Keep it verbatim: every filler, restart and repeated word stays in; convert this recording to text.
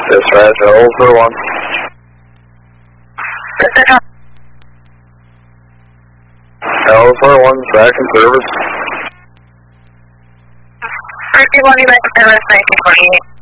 Dispatch, L for one. L for one, back in service. thirty-one, you back in service, nineteen forty-eight.